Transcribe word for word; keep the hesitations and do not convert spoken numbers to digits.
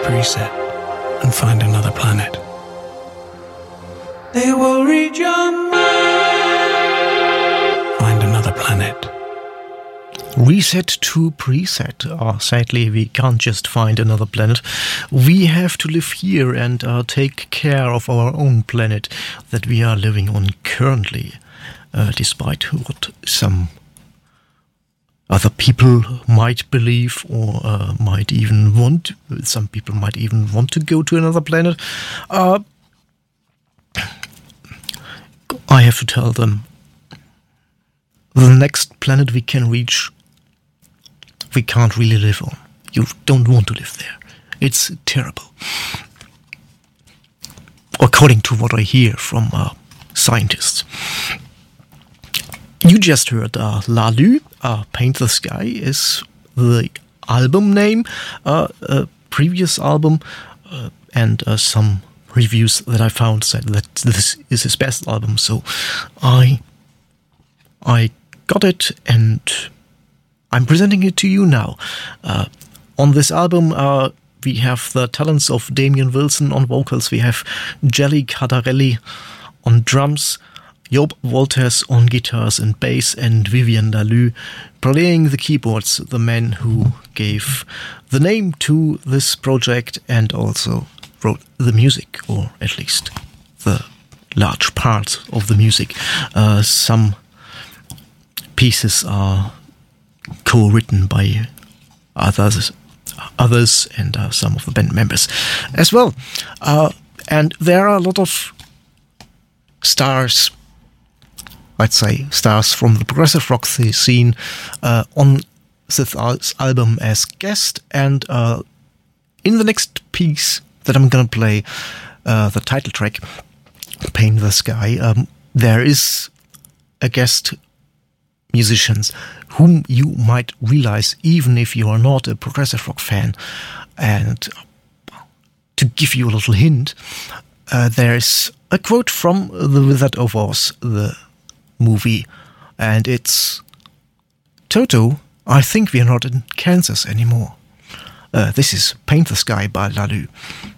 preset and find another planet. They will read your mind. Find another planet. Reset to preset. Uh, sadly, we can't just find another planet. We have to live here and uh, take care of our own planet that we are living on currently, uh, despite what some other people might believe or uh, might even want. Some people might even want to go to another planet. Uh, I have to tell them, the next planet we can reach, we can't really live on. You don't want to live there. It's terrible. According to what I hear from uh, scientists. You just heard uh, Lalu, uh, Paint the Sky is the album name, uh, a previous album, uh, and uh, some reviews that I found said that this is his best album, so I, I got it and I'm presenting it to you now. Uh, on this album, uh, we have the talents of Damian Wilson on vocals, we have Jelly Cardarelli on drums, Job Walters on guitars and bass, and Vivian Lalu playing the keyboards, the man who gave the name to this project and also wrote the music, or at least the large part of the music. Uh, some pieces are co-written by others, others and uh, some of the band members as well. Uh, and there are a lot of stars, I'd say stars from the progressive rock scene uh, on this album as guest. And uh, in the next piece that I'm gonna play, uh, the title track, Paint the Sky, um, there is a guest musicians whom you might realize even if you are not a progressive rock fan. And to give you a little hint, uh, there's a quote from The Wizard of Oz, the movie, and it's, "Toto, I think we are not in Kansas anymore." Uh, this is Paint the Sky by Lalu.